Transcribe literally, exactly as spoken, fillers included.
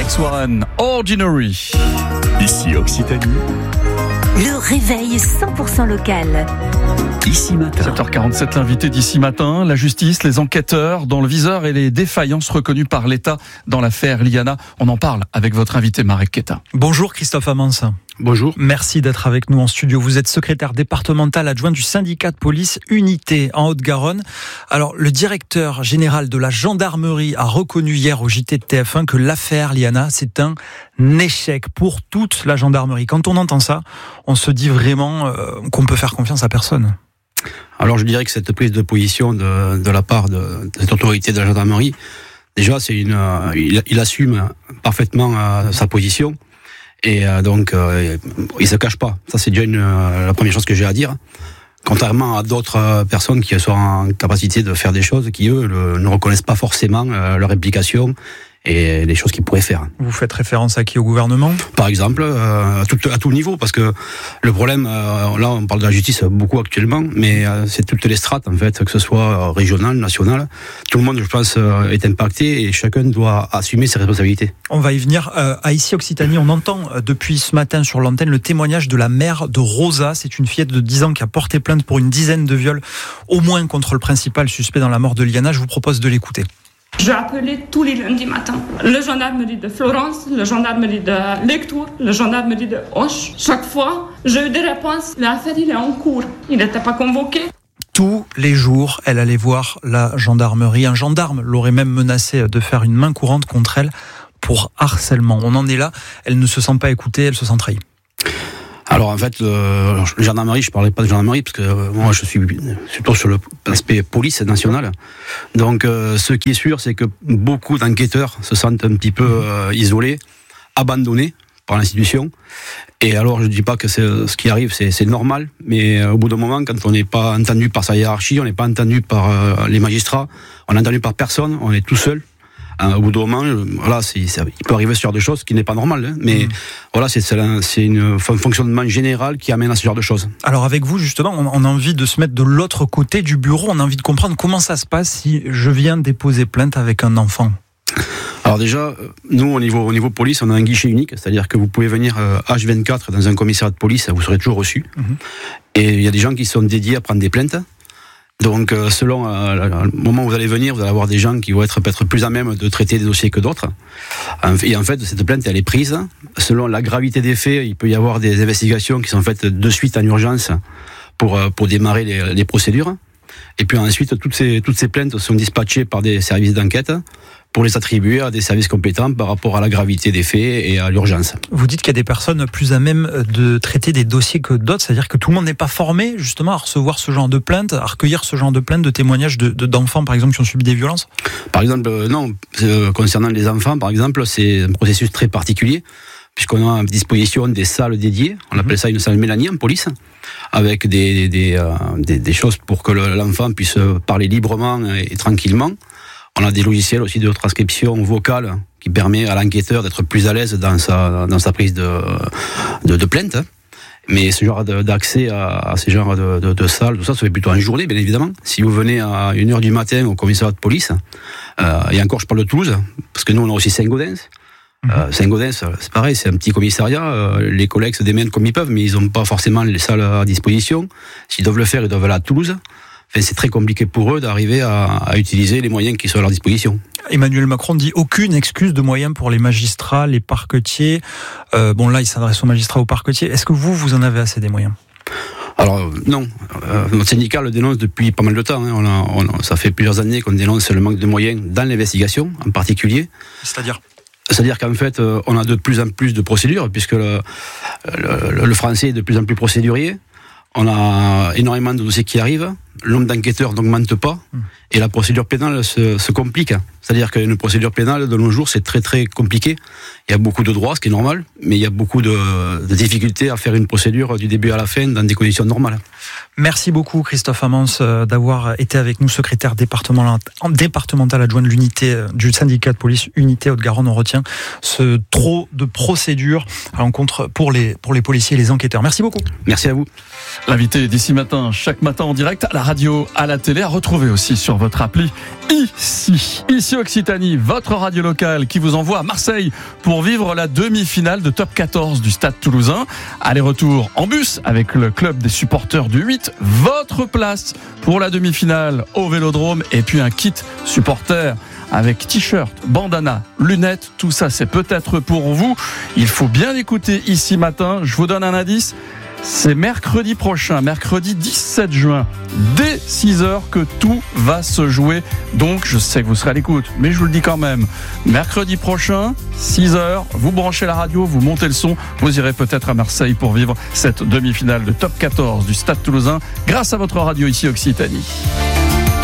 Alex Warren, Ordinary. Ici Occitanie. Le réveil cent pour cent local. Ici matin. sept heures quarante-sept, l'invité d'ici matin, la justice, les enquêteurs dans le viseur et les défaillances reconnues par l'État dans l'affaire Liana. On en parle avec votre invité Marek Keta. Bonjour Christophe Amans. Bonjour. Merci d'être avec nous en studio. Vous êtes secrétaire départemental adjoint du syndicat de police Unité en Haute-Garonne. Alors, le directeur général de la gendarmerie a reconnu hier au J T de T F un que l'affaire Liana, c'est un échec pour toute la gendarmerie. Quand on entend ça, on se dit vraiment euh, qu'on peut faire confiance à personne. Alors je dirais que cette prise de position de, de la part de, de cette autorité de la gendarmerie, déjà c'est une, euh, il, il assume parfaitement euh, sa position et euh, donc euh, il se cache pas. Ça c'est déjà une, euh, la première chose que j'ai à dire. Contrairement à d'autres euh, personnes qui sont en capacité de faire des choses qui eux le, ne reconnaissent pas forcément euh, leur implication et les choses qu'ils pourraient faire. Vous faites référence à qui, au gouvernement ? Par exemple, euh, à, tout, à tout niveau, parce que le problème, euh, là on parle de la justice beaucoup actuellement, mais euh, c'est toutes les strates en fait, que ce soit régional, national, tout le monde je pense euh, est impacté et chacun doit assumer ses responsabilités. On va y venir. Euh, à Ici Occitanie, on entend euh, depuis ce matin sur l'antenne le témoignage de la mère de Rosa. C'est une fillette de dix ans qui a porté plainte pour une dizaine de viols, au moins contre le principal suspect dans la mort de Liana. Je vous propose de l'écouter. Je appelais tous les lundis matins le gendarmerie de Florence, le gendarmerie de Lectoure, le gendarmerie de Auch. Chaque fois, j'ai eu des réponses. L'affaire, il est en cours. Il n'était pas convoqué. Tous les jours, elle allait voir la gendarmerie. Un gendarme l'aurait même menacé de faire une main courante contre elle pour harcèlement. On en est là. Elle ne se sent pas écoutée, elle se sent trahie. Alors en fait, euh, la gendarmerie, je ne parlais pas de gendarmerie parce que euh, moi je suis surtout sur l'aspect police nationale. Donc euh, ce qui est sûr, c'est que beaucoup d'enquêteurs se sentent un petit peu euh, isolés, abandonnés par l'institution. Et alors je ne dis pas que c'est, ce qui arrive c'est, c'est normal, mais euh, au bout d'un moment, quand on n'est pas entendu par sa hiérarchie, on n'est pas entendu par euh, les magistrats, on n'est entendu par personne, on est tout seul. Hein, au bout d'un moment, voilà, c'est, c'est, il peut arriver ce genre de choses, ce qui n'est pas normal, hein, mais mmh. voilà, c'est, c'est, c'est une, un fonctionnement général qui amène à ce genre de choses. Alors avec vous, justement, on, on a envie de se mettre de l'autre côté du bureau, on a envie de comprendre comment ça se passe si je viens déposer plainte avec un enfant. Alors déjà, nous, au niveau, au niveau police, on a un guichet unique, c'est-à-dire que vous pouvez venir euh, H vingt-quatre dans un commissariat de police, vous serez toujours reçu, mmh. et il y a des gens qui sont dédiés à prendre des plaintes. Donc, euh, selon euh, le moment où vous allez venir, vous allez avoir des gens qui vont être peut-être plus à même de traiter des dossiers que d'autres. Et en fait, cette plainte, elle est prise. Selon la gravité des faits, il peut y avoir des investigations qui sont faites de suite en urgence pour, pour démarrer les, les procédures. Et puis ensuite, toutes ces, toutes ces plaintes sont dispatchées par des services d'enquête pour les attribuer à des services compétents par rapport à la gravité des faits et à l'urgence. Vous dites qu'il y a des personnes plus à même de traiter des dossiers que d'autres, c'est-à-dire que tout le monde n'est pas formé justement à recevoir ce genre de plaintes, à recueillir ce genre de plaintes, de témoignages de, de, d'enfants par exemple qui ont subi des violences ? Par exemple, euh, non. Euh, concernant les enfants, par exemple, c'est un processus très particulier, puisqu'on a à disposition des salles dédiées, on appelle ça une salle Mélanie en police, avec des, des, euh, des, des choses pour que le, l'enfant puisse parler librement et, et tranquillement. On a des logiciels aussi de transcription vocale qui permet à l'enquêteur d'être plus à l'aise dans sa, dans sa prise de, de, de plainte. Mais ce genre de, d'accès à, à ces genres de, de, de salles, tout ça, ça fait plutôt en journée, bien évidemment. Si vous venez à une heure du matin au commissariat de police, euh, et encore je parle de Toulouse, parce que nous on a aussi Saint-Gaudens. Euh, Saint-Gaudens, c'est pareil, c'est un petit commissariat. Euh, les collègues se démènent comme ils peuvent, mais ils n'ont pas forcément les salles à disposition. S'ils doivent le faire, ils doivent aller à Toulouse. Enfin, c'est très compliqué pour eux d'arriver à, à utiliser les moyens qui sont à leur disposition. Emmanuel Macron dit aucune excuse de moyens pour les magistrats, les parquetiers. Euh, bon là, il s'adresse aux magistrats, aux parquetiers. Est-ce que vous, vous en avez assez des moyens ? Alors non, euh, notre syndicat le dénonce depuis pas mal de temps. Hein. On a, on a, ça fait plusieurs années qu'on dénonce le manque de moyens dans l'investigation, en particulier. C'est-à-dire ? C'est-à-dire qu'en fait, on a de plus en plus de procédures, puisque le, le, le français est de plus en plus procédurier. On a énormément de dossiers qui arrivent, le nombre d'enquêteurs n'augmente pas, et la procédure pénale se, se complique. C'est-à-dire qu'une procédure pénale, de nos jours, c'est très très compliqué. Il y a beaucoup de droits, ce qui est normal, mais il y a beaucoup de, de difficultés à faire une procédure du début à la fin dans des conditions normales. Merci beaucoup Christophe Amans d'avoir été avec nous, secrétaire départemental, départemental adjoint de l'unité du syndicat de police Unité Haute-Garonne. On retient ce trop de procédures à l'encontre pour les, pour les policiers et les enquêteurs. Merci beaucoup. Merci à vous. L'invité d'ici matin, chaque matin en direct à la radio, à la télé, à retrouver aussi sur votre appli ici. Ici Occitanie, votre radio locale qui vous envoie à Marseille pour vivre la demi-finale de Top quatorze du Stade Toulousain. Aller-retour en bus avec le club des supporters du huit. Votre place pour la demi-finale au Vélodrome et puis un kit supporter avec t-shirt, bandana, lunettes, tout ça c'est peut-être pour vous. Il faut bien écouter Ici Matin. Je vous donne un indice. C'est mercredi prochain, mercredi dix-sept juin, dès six heures que tout va se jouer. Donc, je sais que vous serez à l'écoute, mais je vous le dis quand même. Mercredi prochain, six heures, vous branchez la radio, vous montez le son, vous irez peut-être à Marseille pour vivre cette demi-finale de Top quatorze du Stade Toulousain grâce à votre radio ici Occitanie.